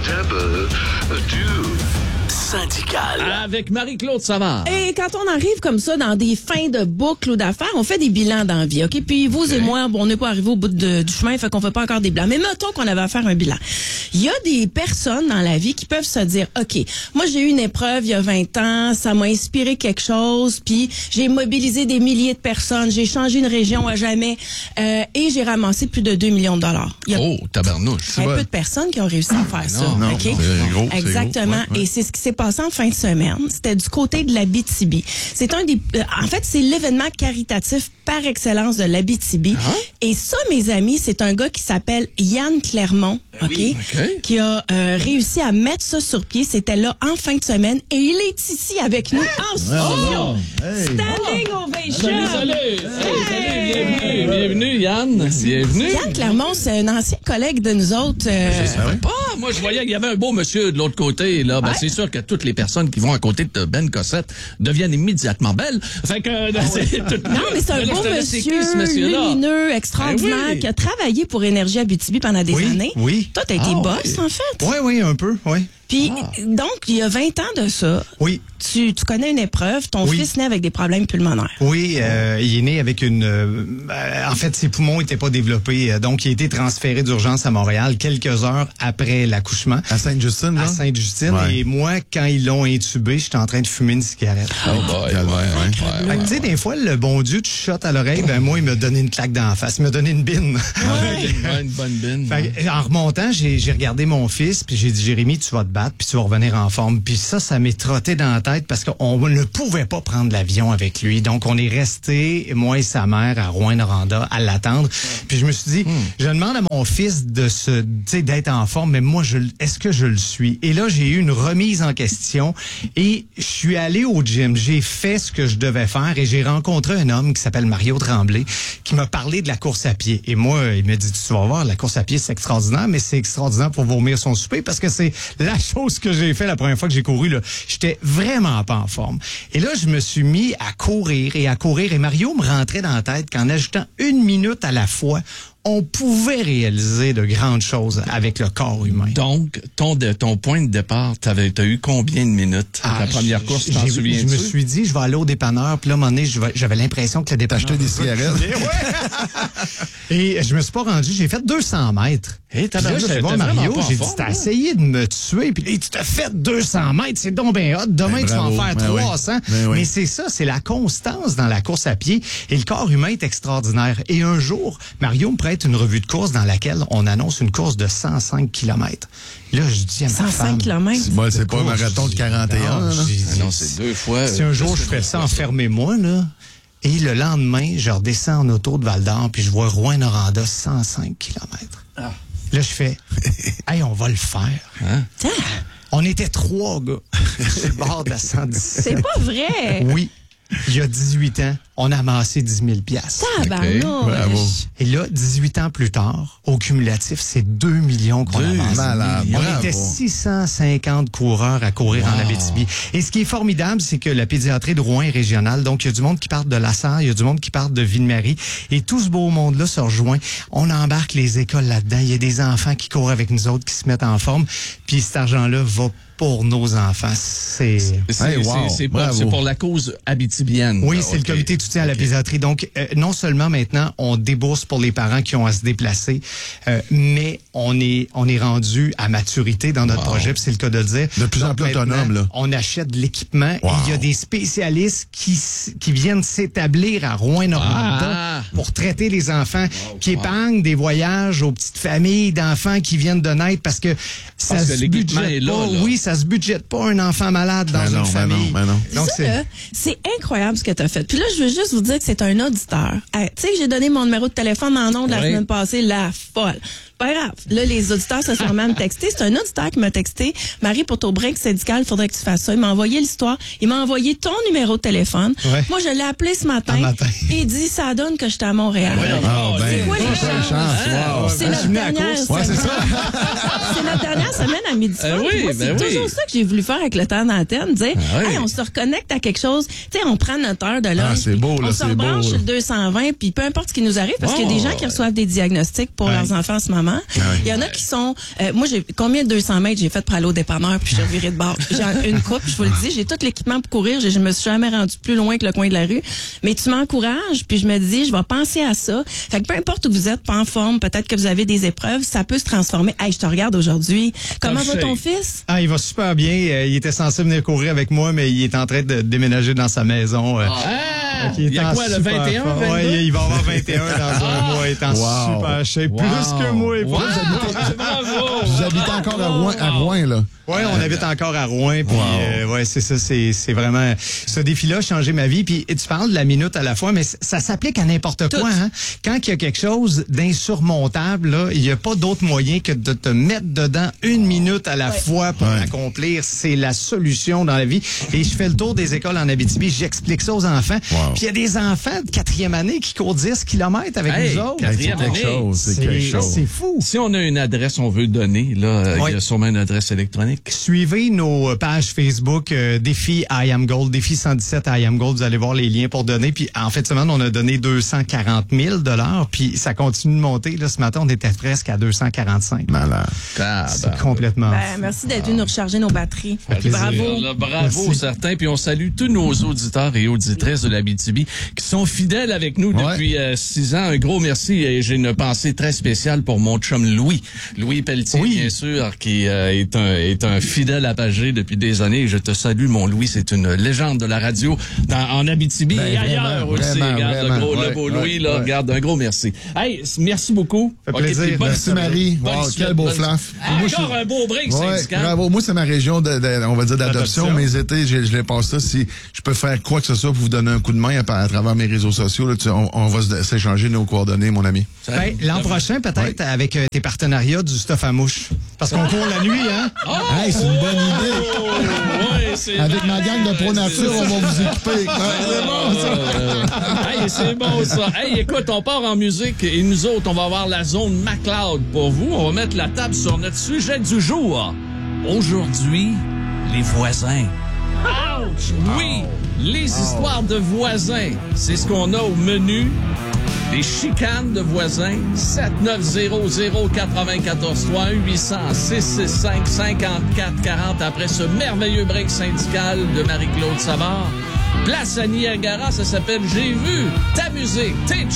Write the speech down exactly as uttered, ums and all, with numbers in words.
double do. Syndical. Avec Marie-Claude Savard. Et quand on arrive comme ça dans des fins de boucle ou d'affaires, on fait des bilans dans la vie, OK? Puis vous et moi, bon, on n'est pas arrivé au bout de, du chemin, fait qu'on fait pas encore des bilans. Mais mettons qu'on avait à faire un bilan. Il y a des personnes dans la vie qui peuvent se dire, OK, moi j'ai eu une épreuve il y a vingt ans, ça m'a inspiré quelque chose, puis j'ai mobilisé des milliers de personnes, j'ai changé une région à jamais, euh, et j'ai ramassé plus de deux millions de dollars. Il y a Oh, tabarnouche. très peu de personnes qui ont réussi à faire ça, non, OK? c'est gros, c'est Exactement. gros. Ouais, ouais. Et c'est ce qui s'est passé en fin de semaine. C'était du côté de l'Abitibi. C'est un des, euh, en fait, c'est l'événement caritatif par excellence de l'Abitibi. Ah. Et ça, mes amis, c'est un gars qui s'appelle Yann Clermont, OK? OK. Qui a euh, réussi à mettre ça sur pied. C'était là en fin de semaine. Et il est ici avec nous en studio. Hey. Standing ovation. Salut, salut. Hey, salut, bienvenue. Bienvenue, Yann. Bienvenue. Yann Clermont, c'est un ancien collègue de nous autres. euh, Je savais pas. Moi, je voyais qu'il y avait un beau monsieur de l'autre côté. Là, ben, Ouais. c'est sûr que toutes les personnes qui vont à côté de Ben Cossette deviennent immédiatement belles. Fait que, c'est tout- Non, mais c'est un Là, je beau te laisse, c'est qui, monsieur, ce monsieur-là? lumineux, extraordinaire, Ben oui. qui a travaillé pour Énergie Abitibi pendant des Oui, années. oui. Toi, t'as été Ah, boss, oui. en fait. Oui, oui, un peu, oui. Puis, donc, il y a vingt ans de ça, Oui. tu, tu connais une épreuve, ton Oui. fils naît avec des problèmes pulmonaires. Oui, euh, il est né avec une... euh, en fait, ses poumons n'étaient pas développés, euh, donc il a été transféré d'urgence à Montréal quelques heures après l'accouchement. À Sainte-Justine, À là? Sainte-Justine. Ouais. Et moi, quand ils l'ont intubé, j'étais en train de fumer une cigarette. Oh boy, Calvaire, ouais, ouais. ouais, Fait que, tu sais, des fois, le bon Dieu te chuchote à l'oreille, ben moi, il m'a donné une claque dans la face. Il m'a donné une bine. ouais, une bonne bine. Fait que, en remontant, j'ai j'ai regardé mon fils, puis j'ai dit, Jérémy, tu vas te battre, puis tu vas revenir en forme. Puis ça, ça m'est trotté dans la tête parce qu'on ne pouvait pas prendre l'avion avec lui. Donc, on est resté, moi et sa mère, à Rouyn-Noranda, à l'attendre. Puis je me suis dit, je demande à mon fils de se, tu sais, d'être en forme, mais moi, je, est-ce que je le suis? Et là, j'ai eu une remise en question et je suis allé au gym. J'ai fait ce que je devais faire et j'ai rencontré un homme qui s'appelle Mario Tremblay qui m'a parlé de la course à pied. Et moi, il m'a dit, tu vas voir, la course à pied, c'est extraordinaire, mais c'est extraordinaire pour vomir son souper parce que c'est la chose que j'ai fait la première fois que j'ai couru, là. J'étais vraiment pas en forme. Et là, je me suis mis à courir et à courir et Mario me rentrait dans la tête qu'en ajoutant une minute à la fois, on pouvait réaliser de grandes choses avec le corps humain. Donc, ton, de, ton point de départ, t'avais, t'as eu combien de minutes? Ah, la première j- course, tu t'en j'ai- souviens-tu? Je me suis dit, je vais aller au dépanneur. Puis là, à un moment donné, je vais- j'avais l'impression que le dépanneur... Acheter des cigarettes. Et je me suis pas rendu. J'ai fait deux cents mètres. Hey, t'as Puis là, l'air- je t'es vais voir vraiment Mario, pas en j'ai dit, forme, t'as là. essayé de me tuer. Puis là, tu t'as fait deux cents mètres. C'est donc bien hot. Demain, Ben, tu vas en bravo. faire Ben oui. trois cents. Ben oui. Mais c'est ça, c'est la constance dans la course à pied. Et le corps humain est extraordinaire. Et un jour, Mario me prête une revue de course dans laquelle on annonce une course de cent cinq kilomètres. Là, je dis à ma cent cinq femme... kilomètres. Moi, c'est pas un course, marathon de quarante et un, non, là. j'ai Ah dit, non, c'est deux fois. si un euh, jour plus je que fais deux ça, fois enfermez-moi, là. Et le lendemain, je redescends en auto de Val-d'Or, puis je vois Rouyn-Noranda, cent cinq kilomètres. Là, je fais, hey, on va le faire. Hein? Tiens, On était trois gars sur le bord de la cent dix-sept. c'est pas vrai. Oui. Il y a dix-huit ans, on a amassé dix mille piastres. Tabarnouche. Bravo. Et là, dix-huit ans plus tard, au cumulatif, c'est deux millions qu'on a Deux amassé. malades. On Bravo. était six cent cinquante coureurs à courir en Abitibi. Et ce qui est formidable, c'est que la pédiatrie de Rouen est régionale. Donc, il y a du monde qui part de La Sarre, il y a du monde qui part de Ville-Marie. Et tout ce beau monde-là se rejoint. On embarque les écoles là-dedans. Il y a des enfants qui courent avec nous autres, qui se mettent en forme. Puis cet argent-là va pour nos enfants. C'est... C'est, Hey, wow, c'est, c'est, pour, bravo. c'est pour la cause abitibienne. Oui, là, c'est ok. le comité de soutien à la Ok. pédiatrie. Donc, euh, non seulement maintenant, on débourse pour les parents qui ont à se déplacer, euh, mais on est on est rendu à maturité dans notre Wow. projet, puis c'est le cas de le dire. De plus en Donc, plus maintenant, autonome, là. On achète de l'équipement. Wow. Et il y a des spécialistes qui s- qui viennent s'établir à Rouyn-Noranda Ah. pour traiter les enfants, qui épargnent des voyages aux petites familles d'enfants qui viennent de naître parce que ça Parce que se l'équipement budgète est là, pas. là. Oui, ça se budgète pas un enfant malade dans Ben une non, ben famille. non, ben non. Donc, ça, c'est... là, c'est incroyable ce que tu as fait. Puis là, je veux juste vous dire que c'est un auditeur. Ah, tu sais que j'ai donné mon numéro de téléphone en ondes la Oui. semaine passée, la folle. Pas grave. Là, les auditeurs se sont même texté. C'est un auditeur qui m'a texté. Marie, pour ton break syndical, il faudrait que tu fasses ça. Il m'a envoyé l'histoire. Il m'a envoyé ton numéro de téléphone. Ouais. Moi, je l'ai appelé ce matin. Un matin. Et il dit, ça donne que j'étais à Montréal. Ah, ben, C'est quoi les bonne chances? chance, wow. C'est Je notre suis venu à dernière cause. Ouais, c'est semaine. ça. C'est notre dernière semaine à midi. Euh, oui, Moi, ben c'est oui. toujours ça que j'ai voulu faire avec le temps d'antenne. Dire, Ah oui. hey, on se reconnecte à quelque chose. Tu sais, on prend notre heure de lunch. Ah, c'est puis beau, là, on se c'est beau, rebranche là. sur le deux cent vingt, puis peu importe ce qui nous arrive, parce qu'il y a des gens qui reçoivent des diagnostics pour Ouais. leurs enfants en ce moment. moment. Il Ah oui. y en a qui sont... Euh, moi, j'ai combien de deux cents mètres j'ai fait pour aller au dépanneur, puis je suis revirée de bord. J'ai une coupe, je vous le dis, j'ai tout l'équipement pour courir. Je, je me suis jamais rendue plus loin que le coin de la rue. Mais tu m'encourages, puis je me dis, je vais penser à ça. Fait que peu importe où vous êtes, pas en forme, peut-être que vous avez des épreuves, ça peut se transformer. Hey, je te regarde aujourd'hui. Comment va ton fils? Ah, il va super bien. Euh, il était censé venir courir avec moi, mais il est en train de déménager dans sa maison. Euh, Ah, donc, il y a est en quoi, le super vingt et un, forme. vingt-deux? Ouais, il va avoir vingt et un dans un mois. Il est en Wow. super shape. Wow. Plus que moi. Wow. Plus. Bravo! J'habite encore à Rouen, à Rouen, là. Ouais, on habite encore à Rouen, puis Wow. euh, ouais, c'est ça, c'est c'est vraiment ce défi-là a changé ma vie. Puis et tu parles de la minute à la fois, mais c- ça s'applique à n'importe quoi. Hein? Quand il y a quelque chose d'insurmontable, là, il y a pas d'autre moyen que de te mettre dedans une minute à la fois pour Ouais. l'accomplir. C'est la solution dans la vie. Et je fais le tour des écoles en Abitibi, j'explique ça aux enfants. Wow. Puis il y a des enfants de quatrième année qui courent dix kilomètres avec Hey, nous autres. quatre- C'est quelque année. chose, c'est quelque chose. C'est fou. Si on a une adresse, on veut donner, là, euh, Oui. il y a sûrement une adresse électronique. Suivez nos pages Facebook euh, Défi I Am Gold, Défi cent dix-sept I Am Gold. Vous allez voir les liens pour donner. Puis en fait, semaine, on a donné deux cent quarante mille dollars. Puis ça continue de monter. Là, ce matin, on était presque à deux cent quarante-cinq. Malade. C'est complètement Ben, fou. merci d'être venu nous recharger nos batteries. plaisir. Bravo. Là, bravo Merci. certains. Puis on salue tous nos auditeurs et auditrices de l'Abitibi qui sont fidèles avec nous Ouais. depuis euh, six ans. Un gros merci et j'ai une pensée très spéciale pour mon chum Louis. Louis Pelletier, Oui. bien sûr, qui euh, est un est un fidèle appagé depuis des années. Et je te salue, mon Louis. C'est une légende de la radio dans, en Abitibi Ben, et ailleurs vraiment, aussi. vraiment, Regarde vraiment. le gros, le Ouais, beau ouais, Louis, là. ouais. Regarde, un gros merci. Hey, merci beaucoup. Fait Ok, plaisir. puis bonne Merci, semaine. Marie. Bonne Wow, suite, quel beau bonne- flaf. Ah, Moi, je encore suis- un beau break Ouais, syndical. bravo. Moi, c'est ma région de, de- on va dire, d'adoption. D'adoption. Mes étés, je, je les passe ça. Si je peux faire quoi que ce soit pour vous donner un coup de main à, à travers mes réseaux sociaux, là, tu- on, on va se- s'échanger nos coordonnées, mon ami. Ben, l'an prochain, peut-être, avec euh, tes partenariats du stuff à mouche. Parce qu'on court la nuit, hein? Hey, c'est une bonne idée. Oh, ouais, c'est Avec ma malade. gang de Pro Nature, on va vous équiper. C'est bon, ça. Hey, c'est bon, ça. Hey, écoute, on part en musique et nous autres, on va avoir la zone MacLeod pour vous. On va mettre la table sur notre sujet du jour. Aujourd'hui, les voisins. Ouch! Oui, les histoires de voisins. C'est ce qu'on a au menu. Des chicanes de voisins. sept neuf zéro zéro quatre-vingt-quatorze trois huit cents six six cinq cinquante-quatre quarante après ce merveilleux break syndical de Marie-Claude Savard. Place à Niagara, ça s'appelle J'ai vu ta musique, tes